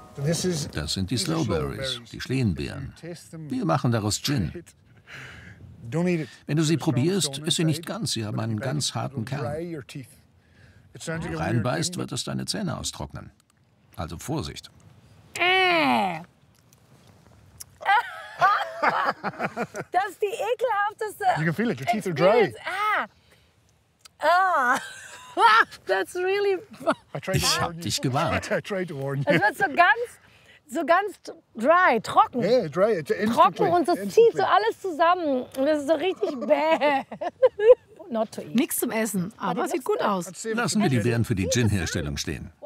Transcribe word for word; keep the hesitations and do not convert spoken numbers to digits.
Das sind die Slowberries, die Schleenbeeren. Wir machen daraus Gin. Wenn du sie probierst, ist sie nicht ganz. Sie haben einen ganz harten Kern. Wenn du reinbeißt, wird es deine Zähne austrocknen. Also Vorsicht. Das ist die ekelhafteste... You can feel it, your teeth are dry. Ah. Ah. That's really... Ich hab dich gewarnt. I tried to warn Es you. wird so ganz, so ganz dry, trocken. Yeah, dry. It's instantly. Trocken und das zieht instantly. so alles zusammen. Und das ist so richtig bäh. Not to eat. Nichts zum Essen, aber sieht gut aus. I'd save it Lassen for wir die gin. Beeren für die Gin-Herstellung stehen.